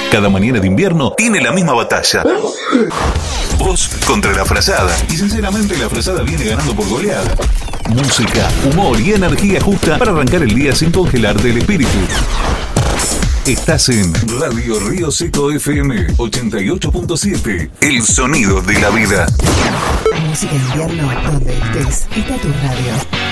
Cada mañana de invierno tiene la misma batalla. Vos contra la frazada. Y sinceramente la frazada viene ganando por goleada. Música, humor y energía justa para arrancar el día sin congelar del espíritu. Estás en Radio Río Seco FM 88.7. El sonido de la vida. Música invierno, donde estés, está tu radio.